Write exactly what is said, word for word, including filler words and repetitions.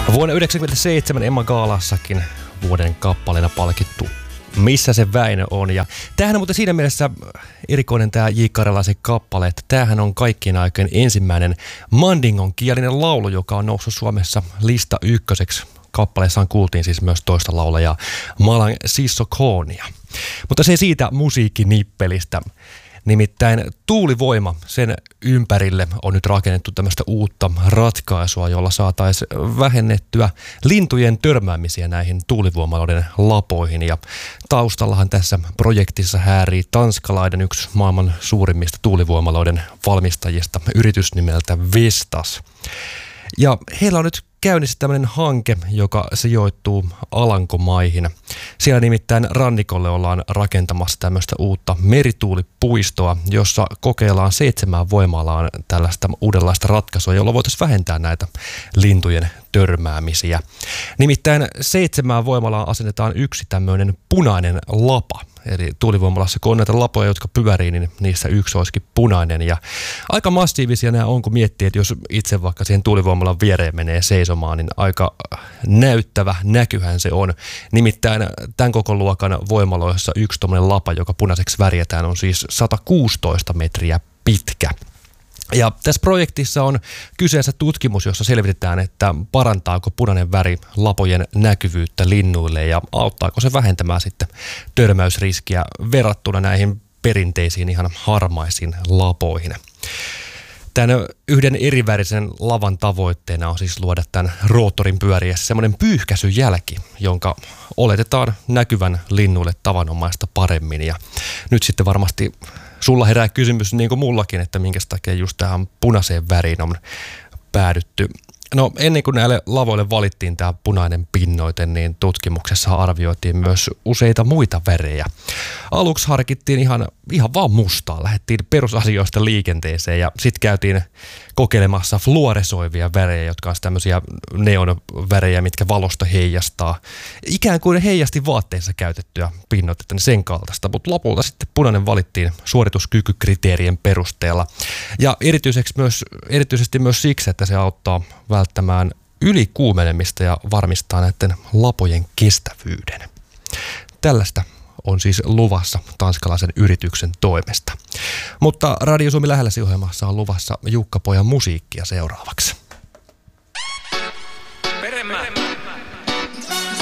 Vuonna yhdeksänkymmentäseitsemän Emma Gaalassakin vuoden kappaleena palkittu Missä se Väinö on. Ja tämähän on muuten siinä mielessä erikoinen tämä J. Karjalaisen kappale, että tämähän on kaikkien aikojen ensimmäinen mandingon kielinen laulu, joka on noussut Suomessa lista ykköseksi. Kappaleessaan kuultiin siis myös toista laulajaa, Malang Sissokoonia. Mutta se siitä musiikkinippelistä. Nimittäin tuulivoima, sen ympärille on nyt rakennettu tämmöistä uutta ratkaisua, jolla saataisiin vähennettyä lintujen törmäämisiä näihin tuulivoimaloiden lapoihin. Ja taustallahan tässä projektissa häärii tanskalainen, yksi maailman suurimmista tuulivoimaloiden valmistajista, yritys nimeltä Vestas. Ja heillä on nyt käynnissä tämmöinen hanke, joka sijoittuu Alankomaihin. Siellä nimittäin rannikolle ollaan rakentamassa tämmöistä uutta merituulipuistoa, jossa kokeillaan seitsemään voimalaan tällaista uudenlaista ratkaisua, jolla voitaisiin vähentää näitä lintujen törmäämisiä. Nimittäin seitsemään voimalaan asennetaan yksi tämmöinen punainen lapa. Eli tuulivoimalassa, kun on näitä lapoja, jotka pyörii, niin niissä yksi olisikin punainen. Ja aika massiivisia nämä on, kun miettii, että jos itse vaikka siihen tuulivoimalan viereen menee seisomaan, niin aika näyttävä näkyhän se on. Nimittäin tämän koko luokan voimaloissa yksi tuommoinen lapa, joka punaiseksi värjätään, on siis sata kuusitoista metriä pitkä. Ja tässä projektissa on kyseessä tutkimus, jossa selvitetään, että parantaako punainen väri lapojen näkyvyyttä linnuille ja auttaako se vähentämään sitten törmäysriskiä verrattuna näihin perinteisiin ihan harmaisiin lapoihin. Tämän yhden erivärisen lavan tavoitteena on siis luoda tämän roottorin pyöriessä semmoinen pyyhkäisyjälki, jonka oletetaan näkyvän linnuille tavanomaista paremmin. Ja nyt sitten varmasti sulla herää kysymys, niin kuin mullakin, että minkä takia just tähän punaiseen väriin on päädytty. No ennen kuin näille lavoille valittiin tämä punainen pinnoite, niin tutkimuksessa arvioitiin myös useita muita värejä. Aluksi harkittiin ihan, ihan vaan mustaa, lähdettiin perusasioista liikenteeseen ja sitten käytiin kokeilemassa fluoresoivia värejä, jotka on tämmöisiä neonvärejä, mitkä valosta heijastaa. Ikään kuin heijasti vaatteissa käytettyä pinnoitetta, niin sen kaltaista, mutta lopulta sitten punainen valittiin suorituskykykriteerien perusteella. Ja erityiseksi myös, erityisesti myös siksi, että se auttaa välttämään ylikuumenemista ja varmistaa näiden lapojen kestävyyden. Tällaista on siis luvassa tanskalaisen yrityksen toimesta. Mutta Radio Suomi Lähelläsi -ohjelmassa on luvassa Jukka Pojan musiikkia seuraavaksi.